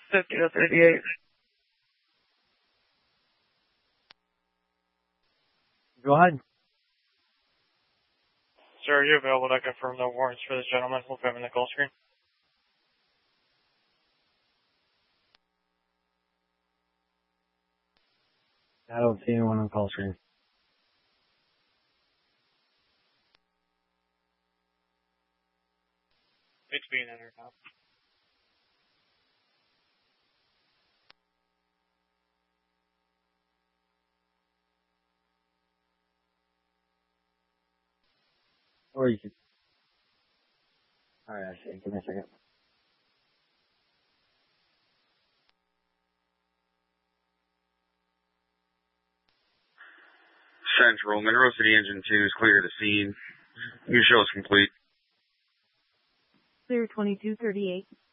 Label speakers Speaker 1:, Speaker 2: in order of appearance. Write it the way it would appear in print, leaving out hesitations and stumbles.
Speaker 1: 50-38.
Speaker 2: Go ahead.
Speaker 1: Sir, are you available to confirm the warrants for this gentleman? We'll put him in the call screen.
Speaker 2: I don't see anyone on the call screen.
Speaker 1: It's being entered now.
Speaker 2: Or you could... Alright, I see. Give me a second.
Speaker 3: Central, Monroe City Engine 2 is clear to scene. Your show is complete.
Speaker 4: Clear 2238.